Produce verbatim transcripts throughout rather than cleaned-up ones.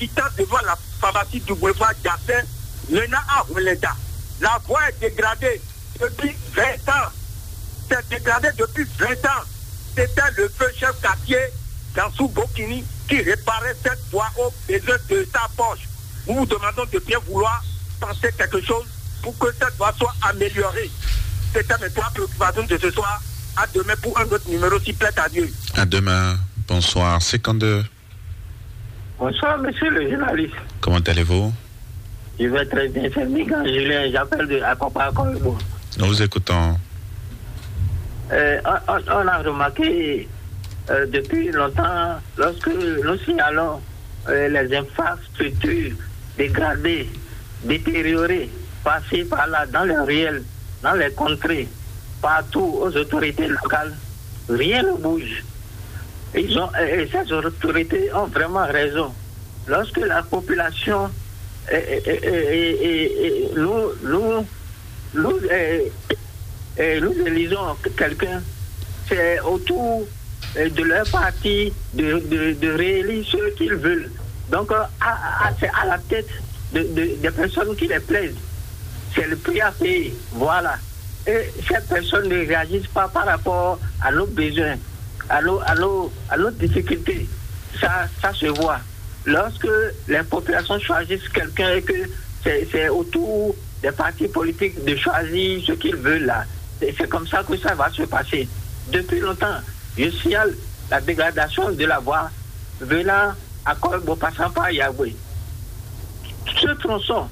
quittant devant la pharmacie du boulevard Gasset, menant à Ouleda. La voie est dégradée depuis vingt ans. C'est dégradé depuis vingt ans. C'était le feu chef quartier Dansou Bokini qui réparait cette voie au besoin de sa poche. Nous vous demandons de bien vouloir penser quelque chose pour que cette voie soit améliorée. C'était mes trois préoccupations de ce soir. À demain pour un autre numéro, s'il plaît à Dieu. À demain. Bonsoir. cinquante-deux. Bonsoir, monsieur le journaliste. Comment allez-vous? Je vais très bien. C'est Migan Julien. J'appelle de Accompagnement Colombo. Nous vous écoutons. Euh, on, on a remarqué euh, depuis longtemps, lorsque nous signalons euh, les infrastructures dégradées, détériorées, passées par là dans le réel, dans les contrées, partout aux autorités locales, rien ne bouge. Ils ont, et ces autorités ont vraiment raison. Lorsque la population, et, et, et, et, et, nous, nous, nous, et, et nous élisons quelqu'un, c'est autour de leur parti de, de, de réélire ceux qu'ils veulent. Donc, à, à, c'est à la tête de, de, des personnes qui les plaisent. C'est le prix à payer. Voilà. Et ces personnes ne réagissent pas par rapport à nos besoins, à nos, à nos, à nos difficultés. Ça, ça se voit. Lorsque les populations choisissent quelqu'un et que c'est, c'est autour des partis politiques de choisir ce qu'ils veulent là, c'est, c'est comme ça que ça va se passer. Depuis longtemps, je signale la dégradation de la voie venant à Colombo, passant par Yahweh. Ce tronçon,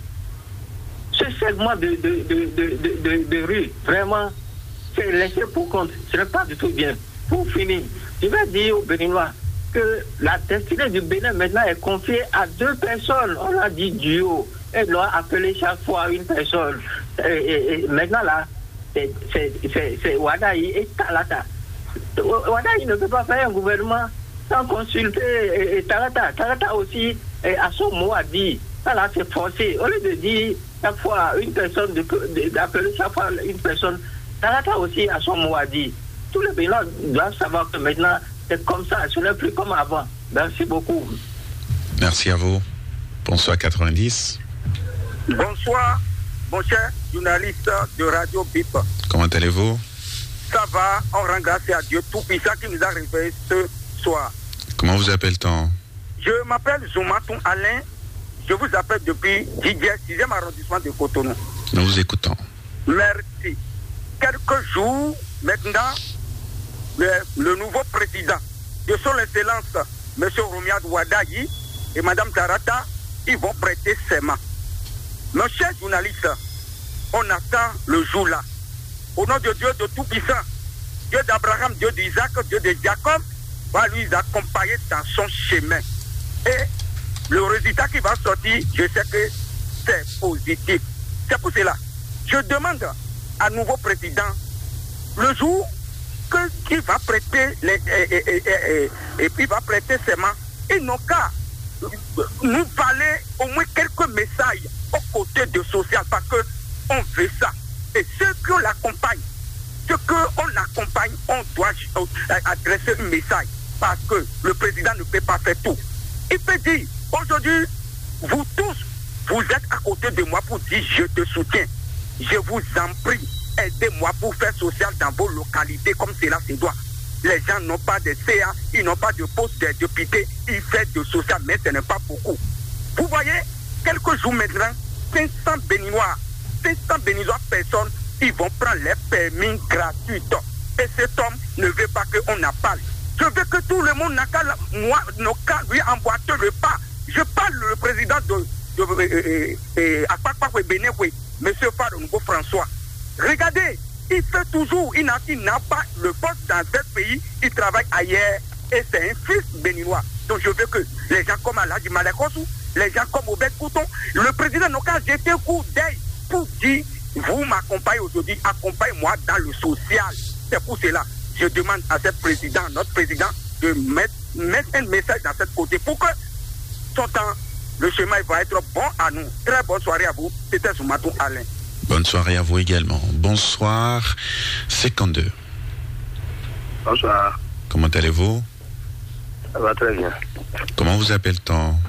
ce segment de, de, de, de, de, de, de rue, vraiment, c'est laissé pour compte. Ce n'est pas du tout bien. Pour finir, je vais dire aux Béninois que la destinée du Bénin maintenant est confiée à deux personnes. On a dit duo. Et doit appeler chaque fois une personne. Et, et, et maintenant là, c'est, c'est, c'est, c'est Wadaï et Talata. Wadaï ne peut pas faire un gouvernement sans consulter et, et Talata. Talata aussi et à son mot à dire. Ça là, c'est forcé. Au lieu de dire chaque fois une personne, de, de, d'appeler chaque fois une personne, Talata aussi à son mot à dire. Tous les Béninois doivent savoir que maintenant, c'est comme ça, ce n'est plus comme avant. Merci beaucoup. Merci à vous. Bonsoir quatre-vingt-dix. Bonsoir, mon cher journaliste de Radio B I P. Comment allez-vous? Ça va, on rend grâce à Dieu Tout-Puissant qui nous a réveillés ce soir. Comment vous appelle-t-on? Je m'appelle Zoumatou Alain. Je vous appelle depuis Didier, sixième arrondissement de Cotonou. Nous vous écoutons. Merci. Quelques jours maintenant, le, le nouveau président de son excellence, M. Romiad Wadaï et Mme Tarata, ils vont prêter serment. Nos chers journalistes, on attend le jour là. Au nom de Dieu de Tout-Puissant, Dieu d'Abraham, Dieu d'Isaac, Dieu de Jacob, va lui accompagner dans son chemin. Et le résultat qui va sortir, je sais que c'est positif. C'est pour cela, je demande à nouveau président, le jour que, qu'il va prêter les, et, et, et, et, et puis va prêter serment, ils n'ont qu'à nous parler au moins quelques messages aux côtés de social, parce qu'on veut ça. Et ceux qui l'accompagnent, ceux qu'on l'accompagne, on doit adresser un message, parce que le président ne peut pas faire tout. Il peut dire, aujourd'hui, vous tous, vous êtes à côté de moi pour dire je te soutiens. Je vous en prie, aidez-moi pour faire social dans vos localités comme cela se doit. Les gens n'ont pas de C A, ils n'ont pas de poste de député, ils font de social, mais ce n'est pas beaucoup. Vous voyez, quelques jours maintenant, cinq cents Béninois, cinq cents Béninois personnes, ils vont prendre les permis gratuits. Et cet homme ne veut pas qu'on en parle. Je veux que tout le monde n'a qu'à moi, n'a qu'à lui emboîter le pas. Je parle le président de, de, de, de, de Akpakpakwe Bénin, M. Farongo François. Regardez, il fait toujours, il n'a, il n'a pas le poste dans ce pays, il travaille ailleurs et c'est un fils béninois. Donc je veux que les gens comme Aladji Malekosou, les gens comme Obed Kouton, le président n'a qu'à jeter un coup d'œil pour dire, vous m'accompagnez aujourd'hui, accompagnez-moi dans le social. C'est pour cela, je demande à ce président, notre président, de mettre, mettre un message dans ce côté pour que son temps, le chemin va être bon à nous. Très bonne soirée à vous. C'était Zoumatou Alain. Bonne soirée à vous également. Bonsoir, cinquante-deux. Bonsoir. Comment allez-vous? Ça va très bien. Comment vous appelle-t-on?